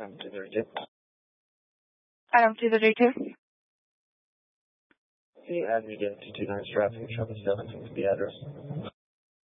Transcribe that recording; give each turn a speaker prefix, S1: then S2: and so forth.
S1: Item 232.
S2: Item 232.
S1: Okay, as we get to 29 traffic, 777 is the address.